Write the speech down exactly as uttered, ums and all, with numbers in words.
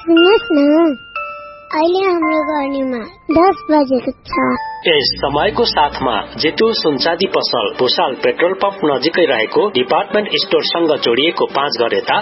सुन्नुहोस् न, अहिले हाम्रो गर्नेमा दस बजेको छ। यस समयको साथमा जेतु सुनचाँदी पसल भुसाल पेट्रोल पम्प नजिकै रहेको डिपार्टमेन्ट स्टोरसँग जोडिएको पाँच घर यता